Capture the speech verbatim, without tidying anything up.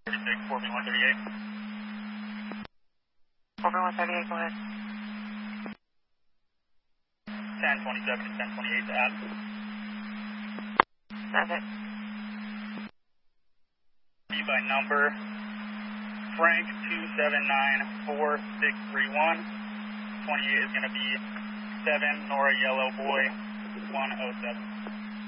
thirty-six, four B one thirty-eight. four B one thirty-eight, go ahead. ten twenty-seven and ten twenty-eight to add. That's it. Be by number Frank two seven nine four six three one. twenty-eight is going to be seven Nora Yellow Boy one oh seven.